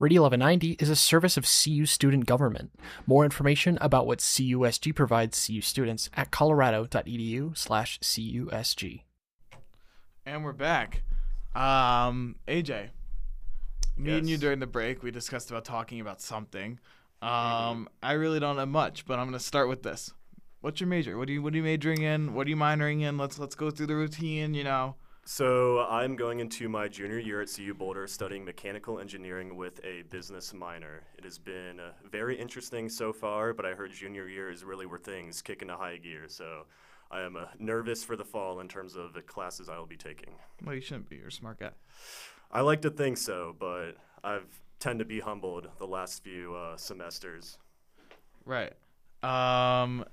Radio 1190 is a service of CU Student Government. More information about what CUSG provides CU students at colorado.edu/CUSG. And we're back. AJ, me and you during the break, we discussed about talking about something. I really don't have much, but I'm going to start with this. What's your major? What are you majoring in? What are you minoring in? Let's go through the routine, So I'm going into my junior year at CU Boulder studying mechanical engineering with a business minor. It has been very interesting so far, but I heard junior year is really where things kick into high gear. So I am nervous for the fall in terms of the classes I will be taking. Well, you shouldn't be. You're a smart guy. I like to think so, but I've tend to be humbled the last few semesters. Right. And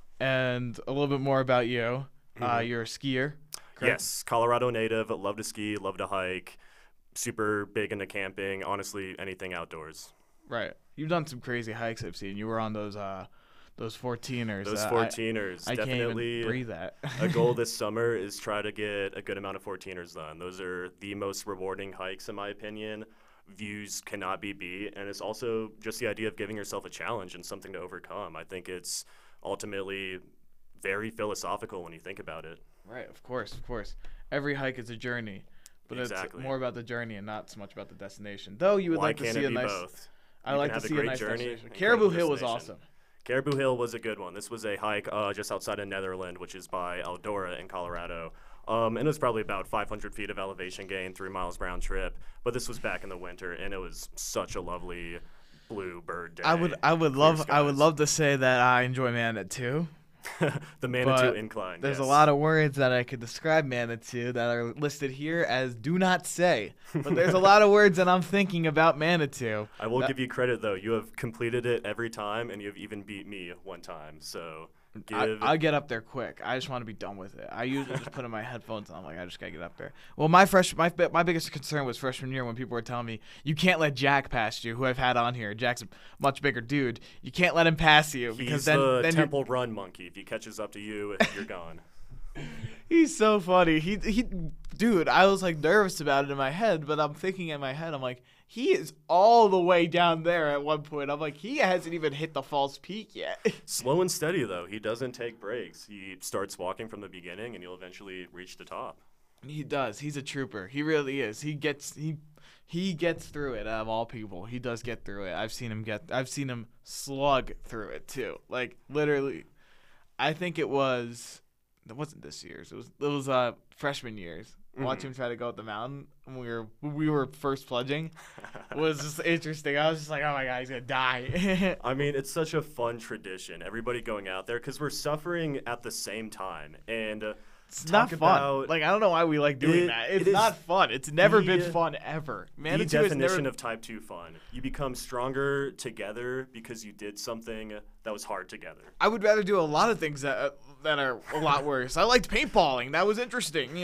a little bit more about you. You're a skier. Correct? Yes, Colorado native, love to ski, love to hike, super big into camping, honestly, anything outdoors. Right. You've done some crazy hikes I've seen. You were on those 14ers. Those 14ers, I definitely. can't even breathe that. A goal this summer is try to get a good amount of 14ers done. Those are the most rewarding hikes, in my opinion. Views cannot be beat, and it's also just the idea of giving yourself a challenge and something to overcome. I think it's ultimately very philosophical when you think about it. Right, of course. Every hike is a journey, but Exactly. It's more about the journey and not so much about the destination. Though you would Why like to can't see it a be nice. both? I You like can to have a see a great nice journey destination. and Caribou great Hill was destination. awesome. Caribou Hill was a good one. This was a hike just outside of Netherland, which is by Eldora in Colorado. And it was probably about 500 feet of elevation gain, 3 miles round trip. But this was back in the winter, and it was such a lovely blue bird day. I would love to say that I enjoy Manitou. The Manitou But Incline. There's a yes. lot of words that I could describe Manitou that are listed here as do not say. But there's a lot of words that I'm thinking about Manitou. I will give you credit, though. You have completed it every time, and you have even beat me one time. So I'll get up there quick. I just want to be done with it. I usually just put in my headphones and I'm like, I just got to get up there. Well, my biggest concern was freshman year when people were telling me, you can't let Jack pass you, who I've had on here. Jack's a much bigger dude. You can't let him pass you. Because he's then the Temple Run monkey. If he catches up to you, you're gone. He's so funny. Dude, I was like nervous about it in my head, but I'm thinking in my head, I'm like, he is all the way down there at one point. I'm like, he hasn't even hit the false peak yet. Slow and steady, though. He doesn't take breaks. He starts walking from the beginning, and you'll eventually reach the top. He does. He's a trooper. He really is. He gets through it. Out of all people, he does get through it. I've seen him slug through it too. Like literally, I think it wasn't this year's. It was freshman year's. Watching him try to go up the mountain when we were first pledging was just interesting. I was just like, oh my god, he's gonna die. I mean, it's such a fun tradition. Everybody going out there because we're suffering at the same time, and it's not fun. Like I don't know why we like doing that. It's not fun. It's never been fun ever. The definition of type 2 fun. You become stronger together because you did something that was hard together. I would rather do a lot of things that are a lot worse. I liked paintballing. That was interesting,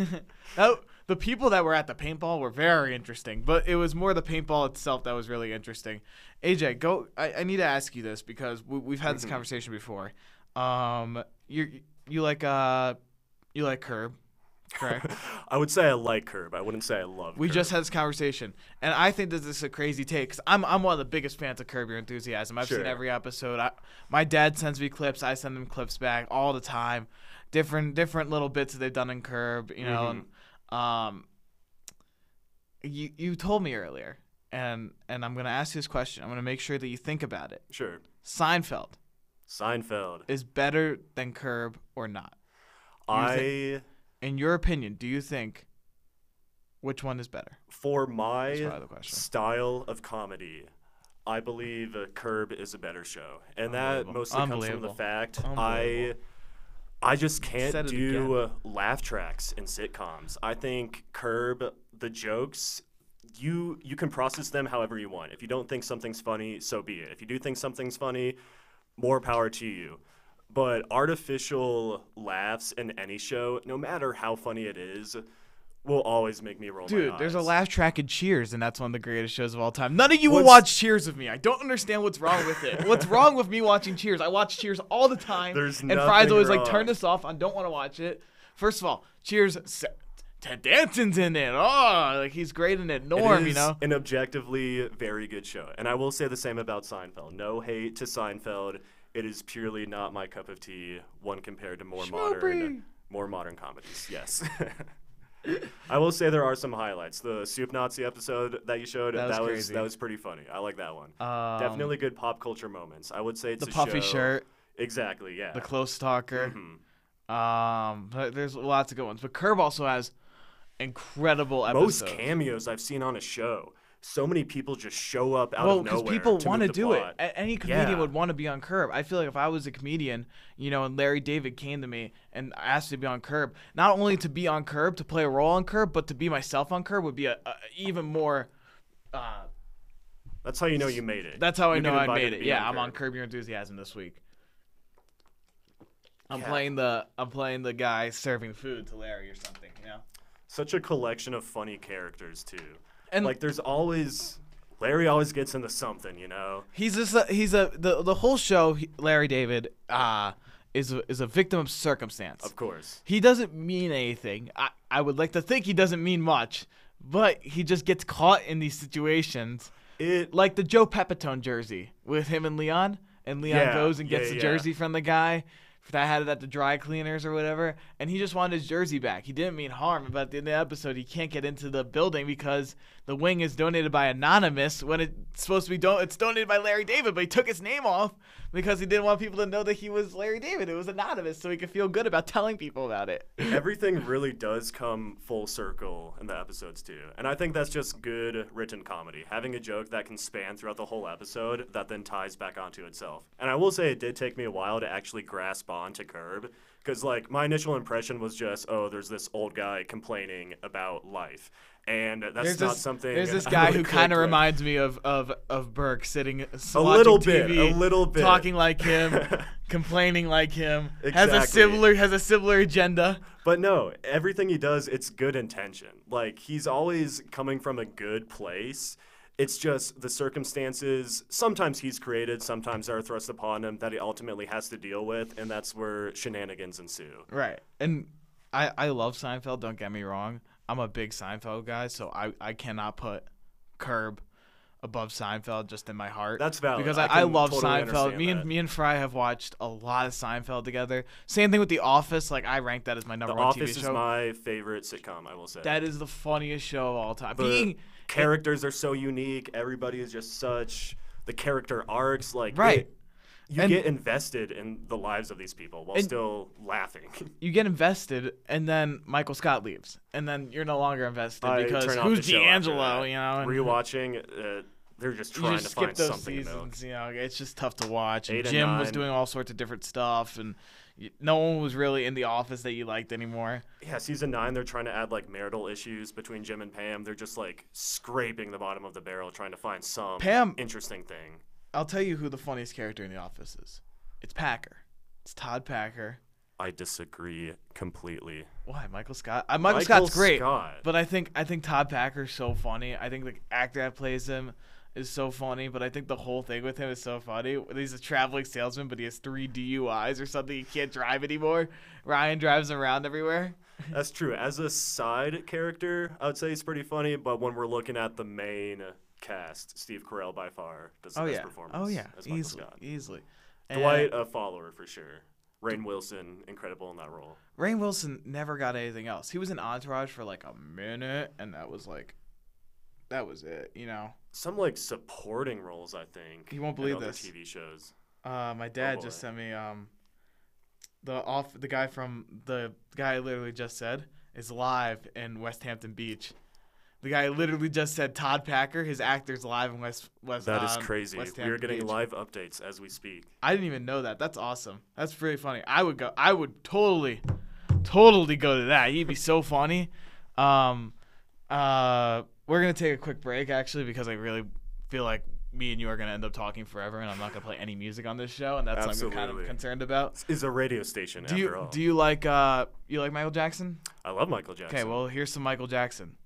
The people that were at the paintball were very interesting, but it was more the paintball itself that was really interesting. AJ, go. I need to ask you this because we've had this conversation before. You like Curb, correct? I would say I like Curb. I wouldn't say I love We Curb. just had this conversation, and I think that this is a crazy take because I'm one of the biggest fans of Curb Your Enthusiasm. I've seen every episode. My dad sends me clips. I send him clips back all the time. Different little bits that they've done in Curb, and you told me earlier, and I'm gonna ask you this question. I'm gonna make sure that you think about it. Sure. Seinfeld is better than Curb or not? In your opinion, do you think which one is better? For my style of comedy, I believe Curb is a better show, and that mostly comes from the fact I just can't do laugh tracks in sitcoms. I think Curb, the jokes, you can process them however you want. If you don't think something's funny, so be it. If you do think something's funny, more power to you. But artificial laughs in any show, no matter how funny it is, will always make me roll my eyes. Dude, there's a laugh track in Cheers, and that's one of the greatest shows of all time. None of you will watch Cheers with me. I don't understand what's wrong with it. What's wrong with me watching Cheers? I watch Cheers all the time. There's and Fry's always wrong. like, turn this off. I don't want to watch it. First of all, Cheers, Ted Danson's in it. Oh, like he's great in it. Norm, it is an objectively very good show. And I will say the same about Seinfeld. No hate to Seinfeld. It is purely not my cup of tea. One compared to more modern comedies. Yes. I will say there are some highlights. The Soup Nazi episode that you showed, that was pretty funny. I like that one. Definitely good pop culture moments. I would say it's the puffy shirt. Exactly, yeah. The close talker. But there's lots of good ones. But Curb also has incredible episodes. Most cameos I've seen on a show. So many people just show up out of nowhere. Well, because people want to do plot. it. Any comedian would want to be on Curb. I feel like if I was a comedian, and Larry David came to me and asked me to be on Curb, not only to be on Curb, to play a role on Curb, but to be myself on Curb would be a even more. That's how you know you made it. That's how I know I made it. Yeah, I'm on Curb Your Enthusiasm this week. I'm playing the guy serving food to Larry or something. Such a collection of funny characters too. And there's always Larry always gets into something, He's the whole show. Larry David is a victim of circumstance. Of course, he doesn't mean anything. I would like to think he doesn't mean much, but he just gets caught in these situations. Like the Joe Pepitone jersey with him and Leon goes and gets the jersey from the guy that had it at the dry cleaners or whatever, and he just wanted his jersey back. He didn't mean harm, but at the end of the episode, he can't get into the building because the wing is donated by Anonymous when it's supposed to be it's donated by Larry David, but he took his name off because he didn't want people to know that he was Larry David. It was Anonymous, so he could feel good about telling people about it. Everything really does come full circle in the episodes too, and I think that's just good written comedy, having a joke that can span throughout the whole episode that then ties back onto itself. And I will say it did take me a while to actually grasp on to Curb, because my initial impression was just, there's this old guy complaining about life, and that's not something. There's this guy who kind of reminds me of Burke sitting a little bit talking like him, complaining like him, exactly. has a similar agenda. But no, everything he does, it's good intention. He's always coming from a good place. It's just the circumstances, sometimes he's created, sometimes are thrust upon him that he ultimately has to deal with, and that's where shenanigans ensue. Right. And I love Seinfeld, don't get me wrong. I'm a big Seinfeld guy, so I cannot put Curb above Seinfeld just in my heart. That's valid. Because I love Seinfeld. Me and Fry have watched a lot of Seinfeld together. Same thing with The Office. I rank that as my number one TV show. The Office is my favorite sitcom, I will say. That is the funniest show of all time. Characters are so unique. Everybody is just such the character arcs. Right. You get invested in the lives of these people while still laughing. You get invested, and then Michael Scott leaves, and then you're no longer invested because who's D'Angelo? Rewatching, they're just trying to find something. Seasons, it's just tough to watch. And Jim was doing all sorts of different stuff, and no one was really in the office that you liked anymore. Yeah, season 9, they're trying to add marital issues between Jim and Pam. They're just scraping the bottom of the barrel, trying to find some interesting thing. I'll tell you who the funniest character in The Office is. It's Packer. It's Todd Packer. I disagree completely. Why? Michael Scott? Michael Scott's great, but I think Todd Packer's so funny. I think the actor that plays him is so funny, but I think the whole thing with him is so funny. He's a traveling salesman, but he has 3 DUIs or something. He can't drive anymore. Ryan drives him around everywhere. That's true. As a side character, I would say he's pretty funny, but when we're looking at the main cast, Steve Carell by far does the best performance. Oh yeah, easily. Dwight, a follower for sure. Rainn Wilson, incredible in that role. Rainn Wilson never got anything else. He was in Entourage for a minute, and that was it. Some supporting roles, I think. You won't believe this. TV shows. My dad just sent me the guy I literally just said is live in West Hampton Beach. The guy literally just said Todd Packer, his actor's live in West. That is crazy. We are getting live updates as we speak. I didn't even know that. That's awesome. That's pretty funny. I would totally go to that. He'd be so funny. We're gonna take a quick break actually because I really feel like me and you are gonna end up talking forever, and I'm not gonna play any music on this show, and that's something I'm kind of concerned about. It's a radio station after all. Do you like Michael Jackson? I love Michael Jackson. Okay, well here's some Michael Jackson.